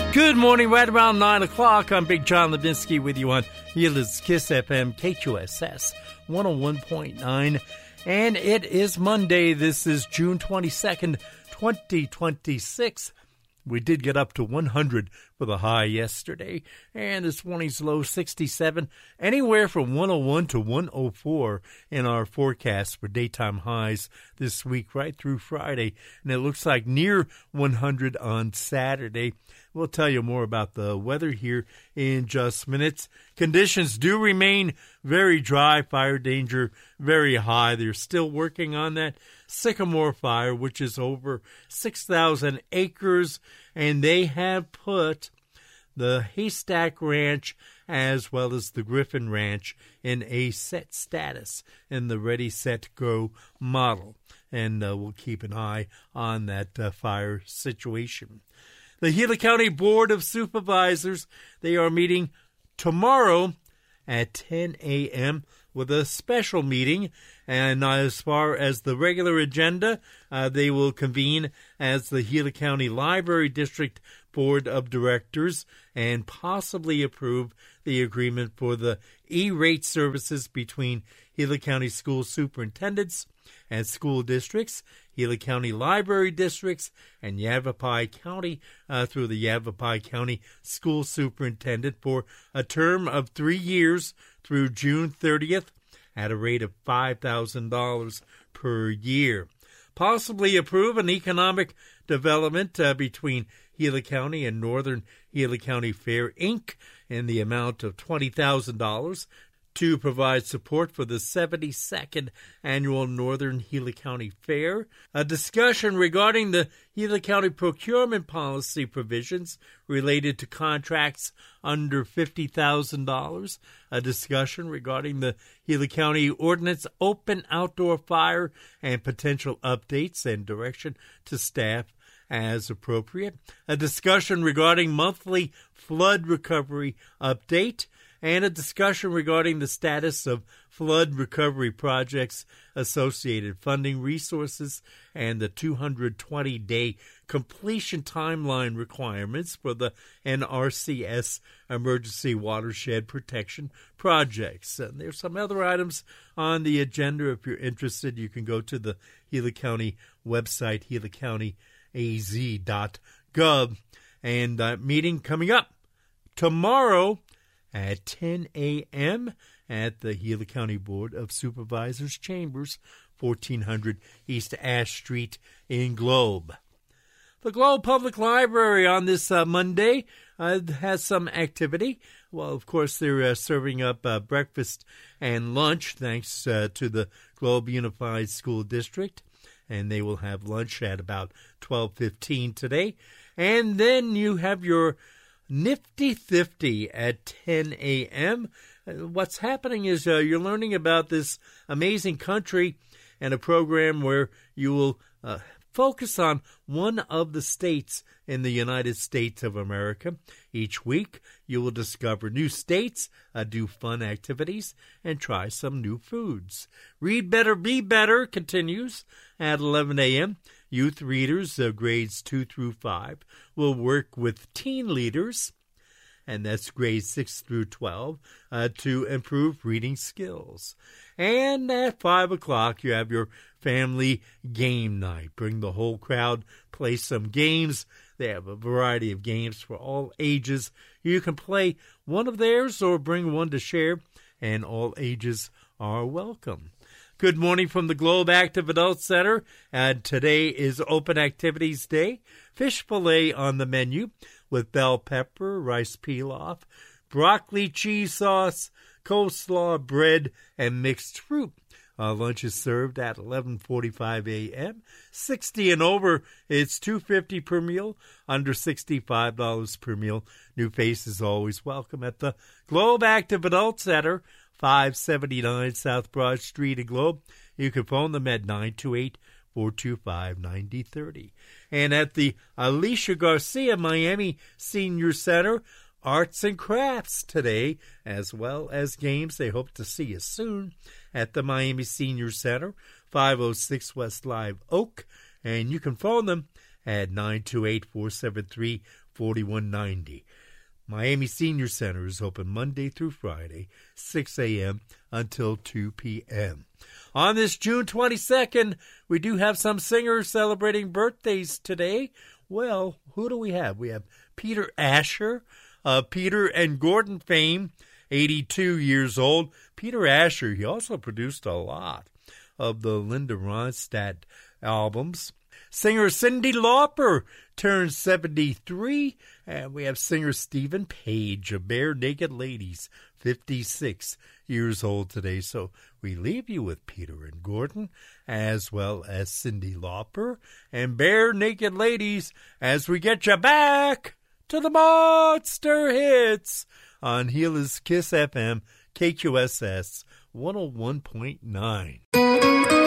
Good morning, right around 9 o'clock. I'm Big John Levinsky with you on Yiela's Kiss FM, KQSS 101.9. And it is Monday. This is June 22nd, 2026. We did get up to 100 for the high yesterday, and this morning's low 67, anywhere from 101 to 104 in our forecast for daytime highs this week right through Friday, and it looks like near 100 on Saturday. We'll tell you more about the weather here in just minutes. Conditions do remain very dry, fire danger very high. They're still working on that Sycamore fire, which is over 6,000 acres, and they have put the Haystack Ranch as well as the Griffin Ranch in a set status in the Ready, Set, Go model. And we'll keep an eye on that fire situation. The Gila County Board of Supervisors, they are meeting tomorrow at 10 a.m. with a special meeting. And as far as the regular agenda, they will convene as the Gila County Library District Board of Directors and possibly approve the agreement for the E-rate services between Gila County school superintendents and school districts, Gila County Library Districts, and Yavapai County through the Yavapai County School Superintendent for a term of 3 years through June 30th at a rate of $5,000 per year. Possibly approve an economic development between Gila County and Northern Gila County Fair, Inc. in the amount of $20,000 to provide support for the 72nd Annual Northern Gila County Fair. A discussion regarding the Gila County procurement policy provisions related to contracts under $50,000. A discussion regarding the Gila County Ordinance Open Outdoor Fire and potential updates and direction to staff as appropriate. A discussion regarding monthly flood recovery update, and a discussion regarding the status of flood recovery projects, associated funding resources, and the 220-day completion timeline requirements for the NRCS Emergency Watershed Protection Projects. And there's some other items on the agenda. If you're interested, you can go to the Gila County website, gilacountyaz.gov. And meeting coming up tomorrow at 10 a.m. at the Gila County Board of Supervisors Chambers, 1400 East Ash Street in Globe. The Globe Public Library on this Monday has some activity. Well, of course, they're serving up breakfast and lunch thanks to the Globe Unified School District, and they will have lunch at about 12:15 today. And then you have your Nifty Thrifty at 10 a.m. What's happening is you're learning about this amazing country and a program where you will focus on one of the states in the United States of America. Each week, you will discover new states, do fun activities, and try some new foods. Read Better, Be Better continues at 11 a.m. Youth readers, grades 2 through 5, will work with teen leaders, and that's grades 6 through 12, to improve reading skills. And at 5 o'clock, you have your family game night. Bring the whole crowd, play some games. They have a variety of games for all ages. You can play one of theirs or bring one to share, and all ages are welcome. Good morning from the Globe Active Adult Center. Today is Open Activities Day. Fish fillet on the menu with bell pepper, rice pilaf, broccoli cheese sauce, coleslaw, bread, and mixed fruit. Lunch is served at 11:45 a.m. 60 and over, it's $2.50 per meal. Under $65 per meal. New faces always welcome at the Globe Active Adult Center, 579 South Broad Street in Globe. You can phone them at 928-425-9030. And at the Alicia Garcia Miami Senior Center, arts and crafts today, as well as games. They hope to see you soon at the Miami Senior Center, 506 West Live Oak. And you can phone them at 928-473-4190. Miami Senior Center is open Monday through Friday, 6 a.m. until 2 p.m. On this June 22nd, we do have some singers celebrating birthdays today. Well, who do we have? We have Peter Asher, Peter and Gordon fame, 82 years old. Peter Asher, he also produced a lot of the Linda Ronstadt albums. Singer Cyndi Lauper turns 73, and we have singer Stephen Page of Bare Naked Ladies, 56 years old today. So we leave you with Peter and Gordon, as well as Cyndi Lauper and Bare Naked Ladies, as we get you back to the monster hits on Gila's Kiss FM, KQSS 101.9.